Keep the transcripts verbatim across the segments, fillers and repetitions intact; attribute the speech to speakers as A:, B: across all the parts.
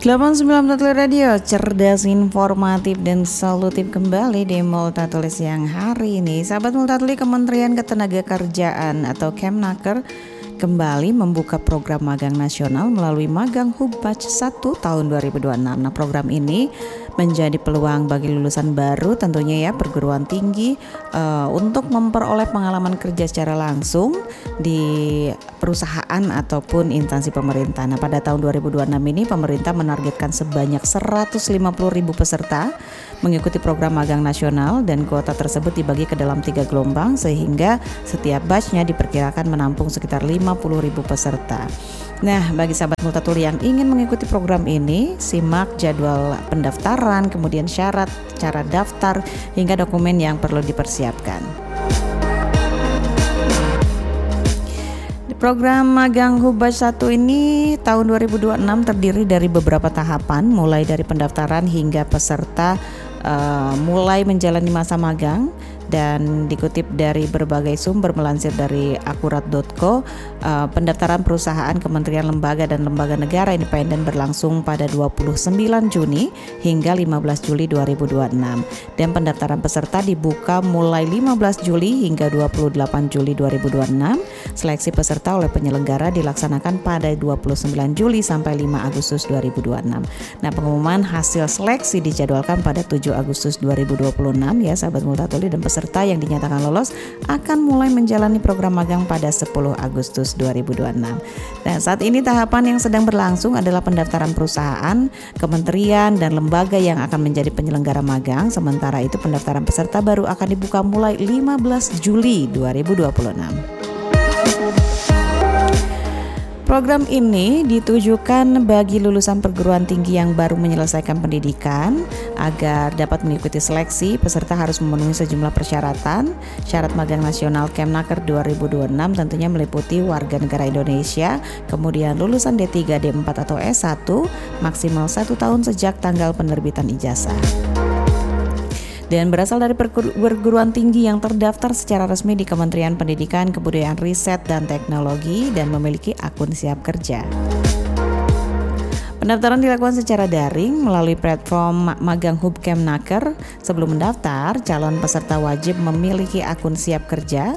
A: delapan puluh sembilan Multatuli Radio, cerdas, informatif, dan solutif kembali di Multatuli siang hari ini. Sahabat Multatuli, Kementerian Ketenagakerjaan atau Kemnaker kembali membuka program magang nasional melalui Magang Hub Batch satu tahun dua ribu dua puluh enam. Nah, program ini menjadi peluang bagi lulusan baru tentunya ya perguruan tinggi uh, untuk memperoleh pengalaman kerja secara langsung di perusahaan ataupun instansi pemerintah. Nah, pada tahun dua ribu dua puluh enam ini pemerintah menargetkan sebanyak seratus lima puluh ribu peserta mengikuti program magang nasional, dan kuota tersebut dibagi ke dalam tiga gelombang sehingga setiap batchnya diperkirakan menampung sekitar lima puluh ribu peserta. Nah, bagi sahabat Multatuli yang ingin mengikuti program ini, simak jadwal pendaftaran, kemudian syarat, cara daftar, hingga dokumen yang perlu dipersiapkan. Program Magang Hub Batch satu ini tahun dua ribu dua puluh enam terdiri dari beberapa tahapan, mulai dari pendaftaran hingga peserta uh, mulai menjalani masa magang. Dan dikutip dari berbagai sumber melansir dari akurat dot co, uh, pendaftaran perusahaan, kementerian, lembaga, dan lembaga negara independen berlangsung pada dua puluh sembilan Juni hingga lima belas Juli dua ribu dua puluh enam, dan pendaftaran peserta dibuka mulai lima belas Juli hingga dua puluh delapan Juli dua ribu dua puluh enam. Seleksi peserta oleh penyelenggara dilaksanakan pada dua puluh sembilan Juli sampai lima Agustus dua ribu dua puluh enam. Nah, pengumuman hasil seleksi dijadwalkan pada tujuh Agustus dua ribu dua puluh enam ya sahabat Multatuli, dan peserta Peserta yang dinyatakan lolos akan mulai menjalani program magang pada sepuluh Agustus dua ribu dua puluh enam. Dan saat ini tahapan yang sedang berlangsung adalah pendaftaran perusahaan, kementerian, dan lembaga yang akan menjadi penyelenggara magang. Sementara itu pendaftaran peserta baru akan dibuka mulai lima belas Juli dua ribu dua puluh enam. Program ini ditujukan bagi lulusan perguruan tinggi yang baru menyelesaikan pendidikan. Agar dapat mengikuti seleksi, peserta harus memenuhi sejumlah persyaratan. Syarat magang nasional Kemnaker dua ribu dua puluh enam tentunya meliputi warga negara Indonesia, kemudian lulusan D tiga, D empat, atau S satu, maksimal satu tahun sejak tanggal penerbitan ijazah. Dan berasal dari perguruan tinggi yang terdaftar secara resmi di Kementerian Pendidikan, Kebudayaan, Riset, dan Teknologi dan memiliki akun siap kerja. Pendaftaran dilakukan secara daring melalui platform Magang Hub Kemnaker. Sebelum mendaftar, calon peserta wajib memiliki akun siap kerja.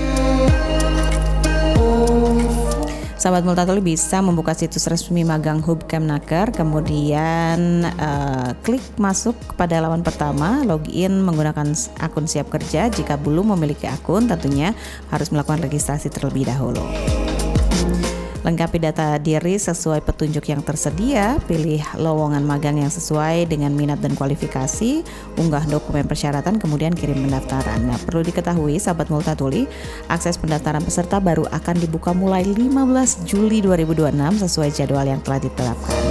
A: Sahabat Multatuli bisa membuka situs resmi Magang Hub Kemnaker, kemudian uh, klik masuk pada halaman pertama, login menggunakan akun siap kerja. Jika belum memiliki akun, tentunya harus melakukan registrasi terlebih dahulu. Lengkapi data diri sesuai petunjuk yang tersedia, pilih lowongan magang yang sesuai dengan minat dan kualifikasi, unggah dokumen persyaratan, kemudian kirim pendaftaran. Nah, perlu diketahui sahabat Multatuli, akses pendaftaran peserta baru akan dibuka mulai lima belas Juli dua ribu dua puluh enam sesuai jadwal yang telah ditetapkan.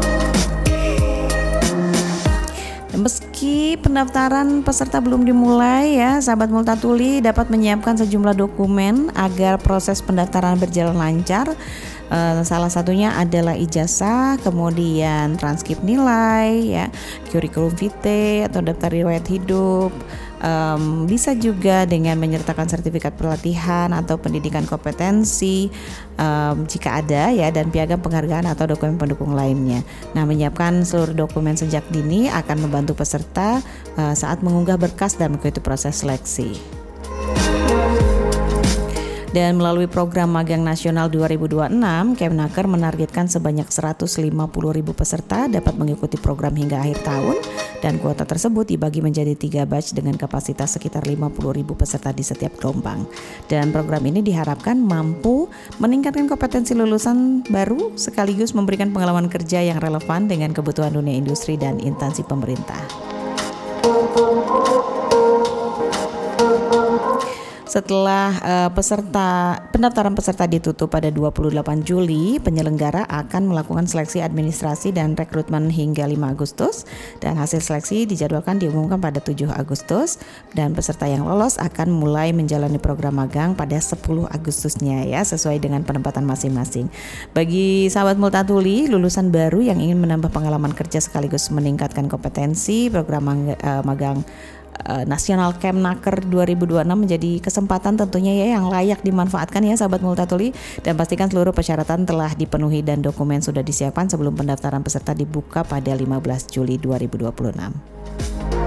A: Meski pendaftaran peserta belum dimulai ya, sahabat Multatuli dapat menyiapkan sejumlah dokumen agar proses pendaftaran berjalan lancar. Uh, salah satunya adalah ijazah, kemudian transkrip nilai, ya, kurikulum vitae atau daftar riwayat hidup. Um, bisa juga dengan menyertakan sertifikat pelatihan atau pendidikan kompetensi um, jika ada ya, dan piagam penghargaan atau dokumen pendukung lainnya. Nah, menyiapkan seluruh dokumen sejak dini akan membantu peserta uh, saat mengunggah berkas dan mengikuti proses seleksi. Dan melalui program Magang Nasional dua ribu dua puluh enam, Kemnaker menargetkan sebanyak seratus lima puluh ribu peserta dapat mengikuti program hingga akhir tahun, dan kuota tersebut dibagi menjadi tiga batch dengan kapasitas sekitar lima puluh ribu peserta di setiap gelombang. Dan program ini diharapkan mampu meningkatkan kompetensi lulusan baru sekaligus memberikan pengalaman kerja yang relevan dengan kebutuhan dunia industri dan instansi pemerintah. Setelah uh, peserta pendaftaran peserta ditutup pada dua puluh delapan Juli, penyelenggara akan melakukan seleksi administrasi dan rekrutmen hingga lima Agustus, dan hasil seleksi dijadwalkan diumumkan pada tujuh Agustus, dan peserta yang lolos akan mulai menjalani program magang pada sepuluh Agustusnya ya, sesuai dengan penempatan masing-masing. Bagi sahabat Multatuli, lulusan baru yang ingin menambah pengalaman kerja sekaligus meningkatkan kompetensi, program mag- uh, magang uh, Nasional Kemnaker dua ribu dua puluh enam menjadi kesempatan tentunya ya yang layak dimanfaatkan ya sahabat Multatuli, dan pastikan seluruh persyaratan telah dipenuhi dan dokumen sudah disiapkan sebelum pendaftaran peserta dibuka pada lima belas Juli dua ribu dua puluh enam.